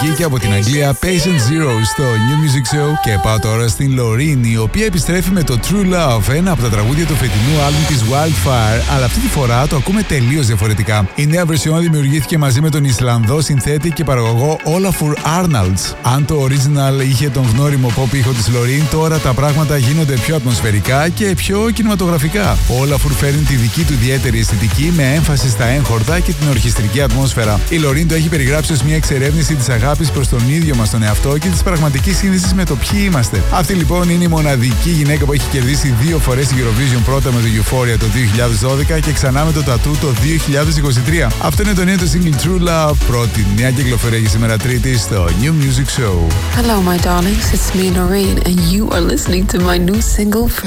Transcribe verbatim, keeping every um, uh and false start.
Αμερική και από την Αγγλία Patient Zero στο New Music Show. Και πάω τώρα στην Loreen, η οποία επιστρέφει με το True Love, ένα από τα τραγούδια του φετινού άλμπουμ της Wildfire, αλλά αυτή τη φορά το ακούμε τελείως διαφορετικά. Η νέα version δημιουργήθηκε μαζί με τον Ισλανδό συνθέτη και παραγωγό Olafur Arnalds. Αν το original είχε τον γνώριμο pop ήχο της Loreen, τώρα τα πράγματα γίνονται πιο ατμοσφαιρικά και πιο κινηματογραφικά. Ο Olafur φέρνει τη δική του ιδιαίτερη αισθητική με έμφαση στα έγχορτα και την ορχιστρική ατμόσφαιρα. Η Loreen το έχει περιγράψει ως μια εξερεύνηση της αγάπης προς τον ίδιο μας τον εαυτό και της πραγματικής σύνδεσης με το ποιοι είμαστε. Αυτή λοιπόν είναι η μοναδική γυναίκα που έχει κερδίσει δύο φορές την Eurovision, πρώτα με το Euphoria το δύο χιλιάδες δώδεκα και ξανά με το Tattoo το δύο χιλιάδες είκοσι τρία. Αυτό είναι το νέο του single True Love, πρώτη νέα κυκλοφορία για σήμερα Τρίτη στο New Music Show. Hello my darlings, it's me Loreen and you are listening to my new single